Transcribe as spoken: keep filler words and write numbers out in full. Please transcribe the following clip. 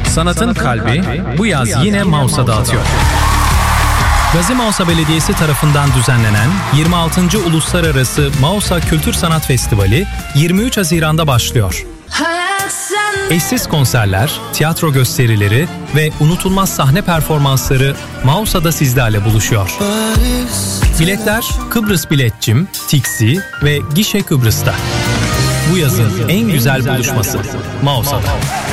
Sanatın kalbi bu yaz yine Mausa'da atıyor. Gazi Mausa Belediyesi tarafından düzenlenen yirmi altıncı Uluslararası Mausa Kültür Sanat Festivali yirmi üç Haziran'da başlıyor. Eşsiz konserler, tiyatro gösterileri ve unutulmaz sahne performansları Mausa'da sizlerle buluşuyor. Biletler Kıbrıs Biletçim, Tixi ve Gişe Kıbrıs'ta. Bu yazın en güzel buluşması Mausa'da.